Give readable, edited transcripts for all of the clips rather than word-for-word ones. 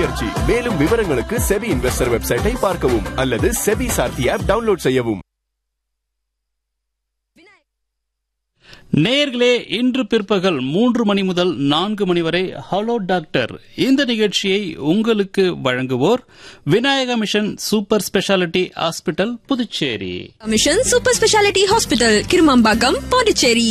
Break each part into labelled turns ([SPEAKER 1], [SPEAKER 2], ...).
[SPEAKER 1] முயற்சி. மேலும் விவரங்களுக்கு செபி இன்வெஸ்டர் வெப்சைட்டை பார்க்கவும் அல்லது செபி சார்த்தி ஆப் டவுன்லோட் செய்யவும்.
[SPEAKER 2] நேயர்களே, இன்று பிற்பகல் 3 மணி முதல் 4 மணி வரை ஹலோ டாக்டர் இந்த நிகழ்ச்சியை உங்களுக்கு வழங்குவோர் Vinayaka mission super speciality hospital, Puducherry.
[SPEAKER 3] Mission super speciality hospital, Kirumampakkam, Pondicherry.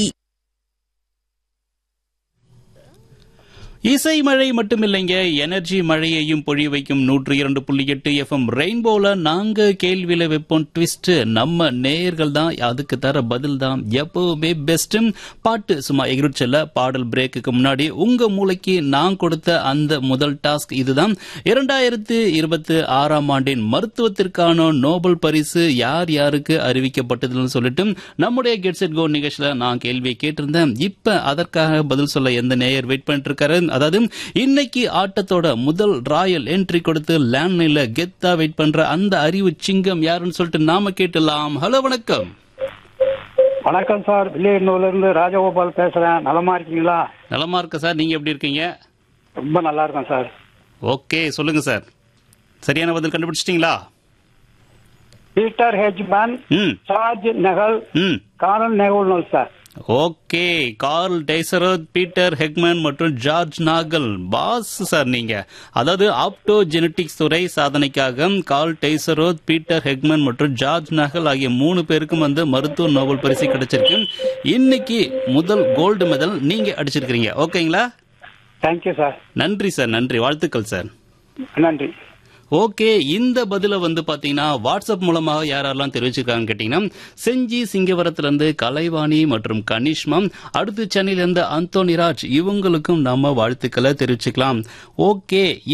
[SPEAKER 2] இசை மழை மட்டுமில்லைங்க, எனர்ஜி மழையையும் பொழி வைக்கும் 102.8 FM ரெயின்போல நாங்க கேள்வியில வைப்போம் ட்விஸ்ட். நம்ம நேயர்கள் தான் அதுக்கு தர பதில் தான் எப்பவுமே பெஸ்ட். பாட்டு சும்மா எகிரிச்சல்ல. பாடல் பிரேக்குக்கு முன்னாடி உங்க மூளைக்கு நான் கொடுத்த அந்த முதல் டாஸ்க் இதுதான். 2026ஆம் ஆண்டின் மருத்துவத்திற்கான நோபல் பரிசு யார் யாருக்கு அறிவிக்கப்பட்டதுன்னு சொல்லிட்டு நம்முடைய கெட் செட் கோ நிகழ்ச்சியில நான் கேள்வியை கேட்டிருந்தேன். இப்ப அதற்காக பதில் சொல்ல எந்த நேயர் வெயிட் பண்ணிட்டு இருக்காரு? அதாவது இன்னைக்கு ஆட்டத்தோட முதல் ராயல் என்ட்ரி கொடுத்து லேண்ட்லைன்ல கெத்தா வெயிட் பண்ற அந்த அறிவு சிங்கம் யாருன்னு சொல்லிட்டு நாம கேட்டலாம். ஹலோ, வணக்கம்.
[SPEAKER 4] வணக்கம் சார், வில்லியனூர்ல இருந்து ராஜகோபால் பேசுறேன். நலமா இருக்கீங்களா?
[SPEAKER 2] நலமா இருக்க சார், நீங்க எப்படி இருக்கீங்க?
[SPEAKER 4] ரொம்ப நல்லா இருக்கேன் சார்.
[SPEAKER 2] ஓகே, சொல்லுங்க சார். சரியான பதில் கண்டுபிடிச்சிட்டீங்களா?
[SPEAKER 4] Peter ஹெஜ்மேன், George நெகல், curl நெகல் sir.
[SPEAKER 2] Okay, curl டெய்சரோத், Peter ஹெக்மேன் மற்றும் ஜார்ஜ் நாகல். பாஸ் சார் நீங்க. அதாவது ஆப்டோஜெனடிக்ஸ் துறை சாதனைக்காக கார்ல் டெய்சரோத், பீட்டர் ஹெக்மேன் மற்றும் ஜார்ஜ் நாகல் ஆகிய 3 பேருக்கும் வந்து மருத்துவ நோபல் பரிசு கிடைச்சிருக்கு. இன்னைக்கு முதல் கோல்டு மெடல் நீங்க அடிச்சிருக்கீங்க. ஓகேங்களா?
[SPEAKER 4] Thank you sir.
[SPEAKER 2] நன்றி சார், நன்றி, வாழ்த்துக்கள் சார்.
[SPEAKER 4] நன்றி.
[SPEAKER 2] ஓகே, இந்த பதில வந்து பாத்தீங்கன்னா வாட்ஸ்அப் மூலமாக யாரெல்லாம் தெரிவிச்சிருக்காங்கன்னு கேட்டீங்கன்னா, செஞ்சி சிங்கவரத்திலிருந்து கலைவாணி மற்றும் கனிஷ்மா, அடுத்து சென்னையிலிருந்து அந்தோனிராஜ், இவங்களுக்கும் நம்ம வாழ்த்துக்களை தெரிவிச்சுக்கலாம். ஓகே.